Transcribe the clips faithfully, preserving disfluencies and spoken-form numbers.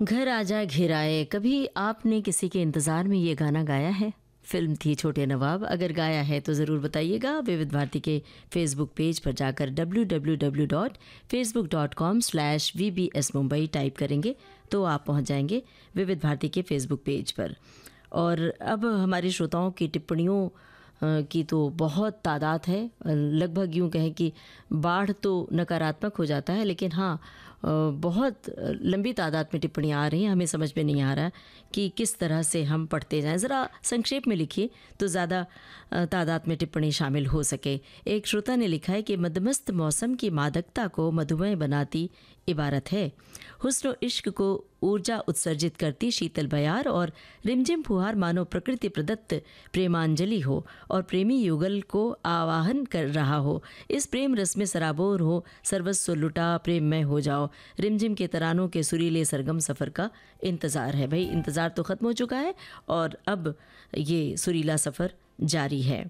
घर आजा घेराए, कभी आपने किसी के इंतज़ार में ये गाना गाया है? फिल्म थी छोटे नवाब। अगर गाया है तो ज़रूर बताइएगा। विविध भारती के फेसबुक पेज पर जाकर W W W dot Facebook dot com slash we B S Mumbai type करेंगे तो आप पहुंच जाएंगे विविध भारती के फेसबुक पेज पर। और अब हमारे श्रोताओं की टिप्पणियों की तो बहुत तादाद है। लगभग यूँ कहें कि बाढ़ तो नकारात्मक हो जाता है, लेकिन हाँ बहुत लंबी तादाद में टिप्पणियाँ आ रही हैं। हमें समझ में नहीं आ रहा कि किस तरह से हम पढ़ते जाएं। ज़रा संक्षेप में लिखिए तो ज़्यादा तादाद में टिप्पणी शामिल हो सके। एक श्रोता ने लिखा है कि मदमस्त मौसम की मादकता को मधुमय बनाती इबारत है। हुस्न व इश्क को ऊर्जा उत्सर्जित करती शीतल बयार और रिमझिम फुहार मानो प्रकृति प्रदत्त प्रेमांजलि हो और प्रेमी युगल को आवाहन कर रहा हो। इस प्रेम रस में सराबोर हो, सर्वस्व लुटा प्रेम में हो जाओ। रिमझिम के तरानों के सुरीले सरगम सफ़र का इंतज़ार है। भाई इंतज़ार तो ख़त्म हो चुका है और अब ये सुरीला सफ़र जारी है।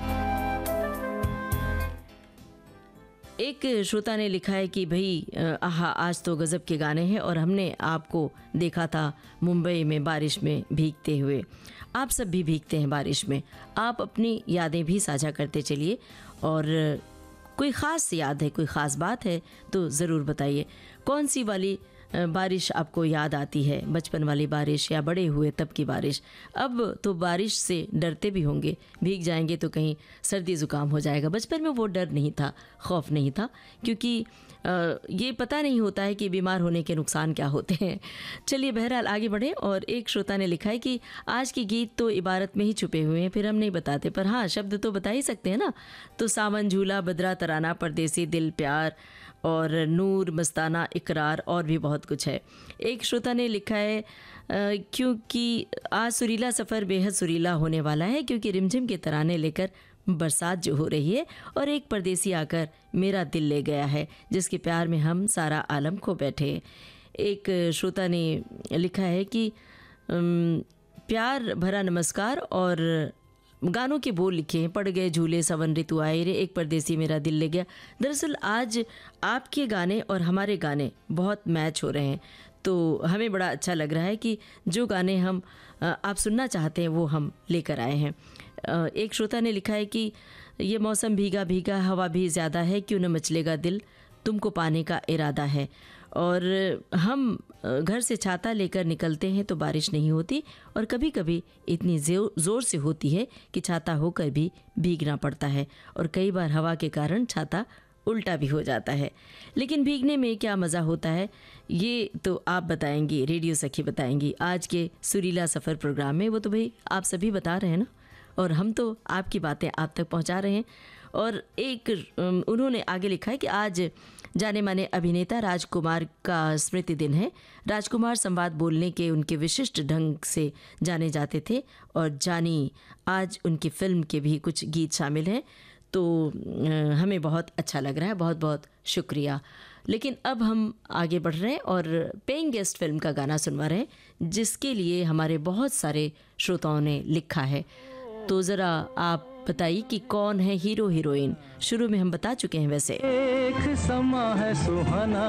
एक श्रोता ने लिखा है कि भाई आहा आज तो गज़ब के गाने हैं और हमने आपको देखा था मुंबई में बारिश में भीगते हुए। आप सब भी भीगते हैं बारिश में। आप अपनी यादें भी साझा करते चलिए और कोई ख़ास याद है, कोई ख़ास बात है तो ज़रूर बताइए। कौन सी वाली बारिश आपको याद आती है? बचपन वाली बारिश या बड़े हुए तब की बारिश? अब तो बारिश से डरते भी होंगे, भीग जाएंगे तो कहीं सर्दी ज़ुकाम हो जाएगा। बचपन में वो डर नहीं था, खौफ नहीं था, क्योंकि आ, ये पता नहीं होता है कि बीमार होने के नुकसान क्या होते हैं। चलिए बहरहाल आगे बढ़ें। और एक श्रोता ने लिखा है कि आज के गीत तो इबारत में ही छुपे हुए हैं, फिर हम नहीं बताते, पर हाँ शब्द तो बता ही सकते हैं ना। तो सावन झूला, बदरा तराना, परदेसी दिल प्यार और नूर मस्ताना इकरार और भी बहुत कुछ है। एक श्रोता ने लिखा है क्योंकि आज सुरीला सफ़र बेहद सुरीला होने वाला है, क्योंकि रिमझिम के तराने लेकर बरसात जो हो रही है और एक परदेसी आकर मेरा दिल ले गया है, जिसके प्यार में हम सारा आलम खो बैठे। एक श्रोता ने लिखा है कि प्यार भरा नमस्कार और गानों के बोल लिखे हैं। पड़ गए झूले सवन ऋतु आए रे, एक परदेसी मेरा दिल ले गया। दरअसल आज आपके गाने और हमारे गाने बहुत मैच हो रहे हैं, तो हमें बड़ा अच्छा लग रहा है कि जो गाने हम आप सुनना चाहते हैं वो हम लेकर आए हैं। एक श्रोता ने लिखा है कि ये मौसम भीगा भीगा, हवा भी ज़्यादा है, क्यों न मचलेगा दिल, तुमको पाने का इरादा है। और हम घर से छाता लेकर निकलते हैं तो बारिश नहीं होती, और कभी कभी इतनी ज़ोर से होती है कि छाता होकर भी भीगना पड़ता है, और कई बार हवा के कारण छाता उल्टा भी हो जाता है। लेकिन भीगने में क्या मज़ा होता है ये तो आप बताएंगी, रेडियो सखी बताएंगी आज के सुरीला सफ़र प्रोग्राम में। वो तो भाई आप सभी बता रहे हैं ना, और हम तो आपकी बातें आप तक पहुंचा रहे हैं। और एक उन्होंने आगे लिखा है कि आज जाने माने अभिनेता राजकुमार का स्मृति दिन है। राजकुमार संवाद बोलने के उनके विशिष्ट ढंग से जाने जाते थे, और जानी आज उनकी फिल्म के भी कुछ गीत शामिल हैं, तो हमें बहुत अच्छा लग रहा है। बहुत बहुत शुक्रिया। लेकिन अब हम आगे बढ़ रहे हैं और पेइंग गेस्ट फिल्म का गाना सुनवा रहे हैं, जिसके लिए हमारे बहुत सारे श्रोताओं ने लिखा है। तो ज़रा आप बताइए कि कौन है हीरो हीरोइन। शुरू में हम बता चुके हैं वैसे। एक समा है सुहाना,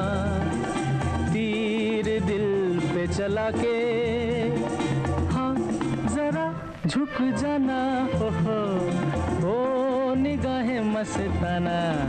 तीर दिल पे चला के, हाँ जरा झुक जाना, हो हो निगाहें मस्ताना।